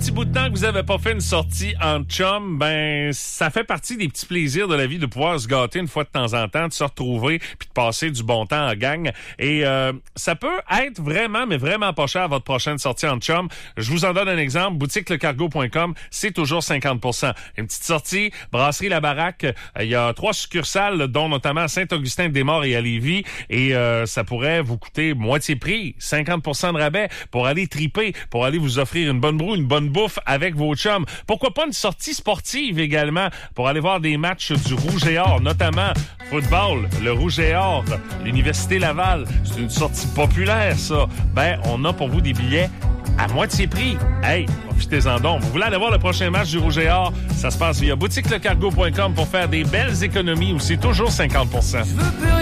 petit bout de temps que vous avez pas fait une sortie en chum, ben ça fait partie des petits plaisirs de la vie de pouvoir se gâter une fois de temps en temps, de se retrouver puis de passer du bon temps en gang. Et ça peut être vraiment, mais vraiment pas cher votre prochaine sortie en chum. Je vous en donne un exemple. boutiquelecargo.com, c'est toujours 50%. Une petite sortie, brasserie La Baraque. Il y a 3 succursales, dont notamment à Saint-Augustin-des-Maures et à Lévis. Et ça pourrait vous coûter moitié prix, 50% de rabais pour aller triper, pour aller vous offrir une bonne brouille, une bonne bouffe avec vos chums. Pourquoi pas une sortie sportive également pour aller voir des matchs du Rouge et Or, notamment football, le Rouge et Or, l'Université Laval. C'est une sortie populaire, ça. Ben, on a pour vous des billets à moitié prix. Hey, profitez-en donc. Vous voulez aller voir le prochain match du Rouge et Or? Ça se passe via boutiquelecargo.com pour faire des belles économies où c'est toujours 50%.